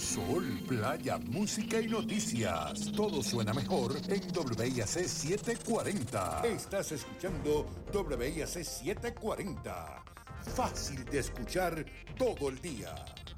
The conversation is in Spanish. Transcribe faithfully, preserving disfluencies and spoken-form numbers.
Sol, playa, música y noticias. Todo suena mejor en W I A C setecientos cuarenta. Estás escuchando W I A C setecientos cuarenta. Fácil de escuchar todo el día.